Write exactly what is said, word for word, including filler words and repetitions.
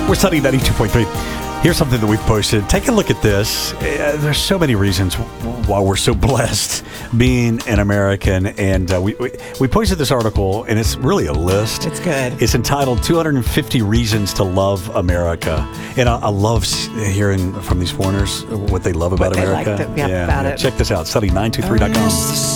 We're studying ninety-two point three. Here's something that we've posted. Take a look at this. Uh, there's so many reasons why we're so blessed being an American. And uh, we, we we posted this article, and it's really a list. It's good. It's entitled two hundred fifty Reasons to Love America. And I, I love hearing from these foreigners what they love about What they America. like the- yeah, about it. Check this out. Study nine two three dot com.